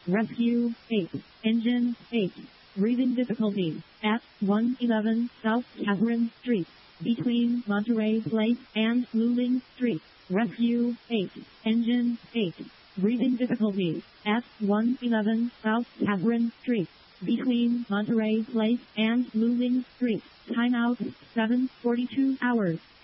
Rescue 8. Engine 8. Breathing difficulties at 111 South Catherine Street, between Monterey Place and Luling Street. Rescue 8. Engine 8. Breathing difficulties at 111 South Catherine Street, between Monterey Place and Luling Street. Timeout 7:42 hours.